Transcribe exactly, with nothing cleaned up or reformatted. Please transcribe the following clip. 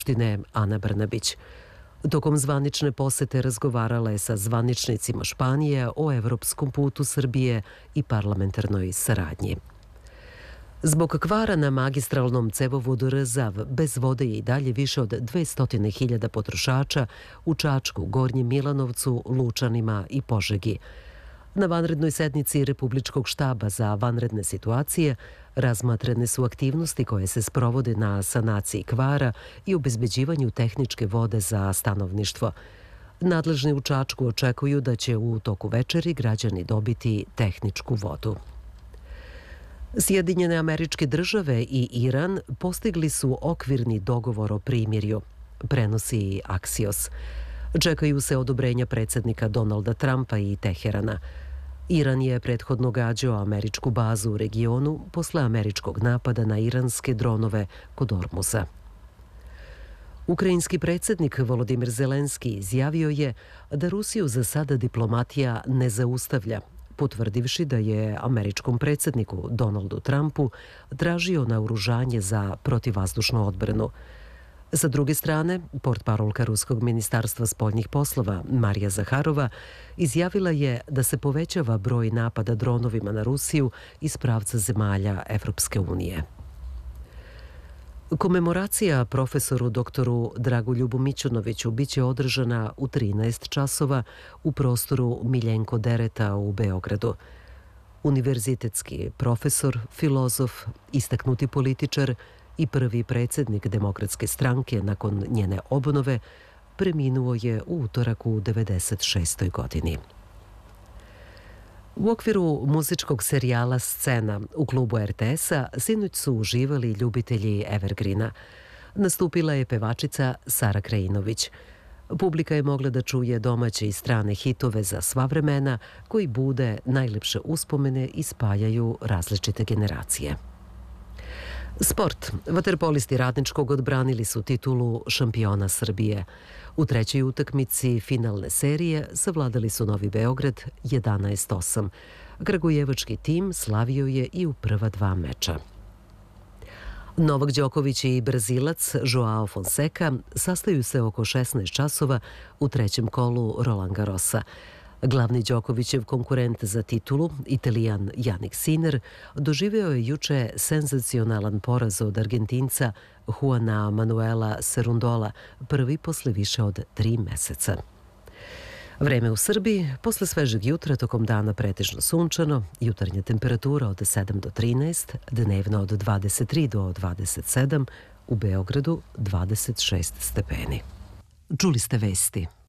Skupštine Ana Brnabić. Tokom zvanične posete razgovarala je sa zvaničnicima Španije o evropskom putu Srbije i parlamentarnoj saradnji. Zbog kvara na magistralnom cevovodu Rzav bez vode je i dalje više od dvesta hiljada potrošača u Čačku, Gornjem Milanovcu, Lučanima i Požegi. Na vanrednoj sednici Republičkog štaba za vanredne situacije razmatrane su aktivnosti koje se sprovode na sanaciji kvara i obezbeđivanju tehničke vode za stanovništvo. Nadležni u Čačku očekuju da će u toku večeri građani dobiti tehničku vodu. Sjedinjene Američke Države i Iran postigli su okvirni dogovor o primirju, prenosi Axios. Čekaju se odobrenja predsjednika Donalda Trumpa i Teherana. Iran je prethodno gađao američku bazu u regionu posle američkog napada na iranske dronove kod Ormuza. Ukrajinski predsjednik Volodimir Zelenski izjavio je da Rusiju za sada diplomatija ne zaustavlja, potvrdivši da je američkom predsjedniku Donaldu Trumpu tražio naoružanje za protivvazdušnu odbranu. Sa druge strane, portparolka Ruskog ministarstva spoljnih poslova Marija Zaharova izjavila je da se povećava broj napada dronovima na Rusiju iz pravca zemalja Evropske unije. Komemoracija profesoru doktoru Dragoljubu Mićunoviću biće održana u trinaest časova u prostoru Miljenko Dereta u Beogradu. Univerzitetski profesor, filozof, istaknuti političar i prvi predsjednik Demokratske stranke nakon njene obnove preminuo je u utorak u devedeset šestoj godini. U okviru muzičkog serijala Scena u klubu er te es-a sinoć su uživali ljubitelji Evergreena. Nastupila je pevačica Sara Krajinović. Publika je mogla da čuje domaće i strane hitove za sva vremena koji bude najlepše uspomene i spajaju različite generacije. Sport. Vaterpolisti Radničkog odbranili su titulu šampiona Srbije. U trećoj utakmici finalne serije savladali su Novi Beograd jedanaest osam. Kragujevački tim slavio je i u prva dva meča. Novak Đoković i Brazilac Joao Fonseca sastaju se oko šesnaest časova u trećem kolu Roland Garrosa. Glavni Đokovićev konkurent za titulu, Italijan Jannik Sinner, doživeo je juče senzacionalan poraz od Argentinca Juana Manuela Cerundola, prvi posle više od tri meseca. Vreme u Srbiji, posle svežeg jutra tokom dana pretežno sunčano, jutarnja temperatura od sedam do trinaest, dnevno od dvadeset tri do dvadeset sedam, u Beogradu dvadeset šest stepeni. Čuli ste vesti.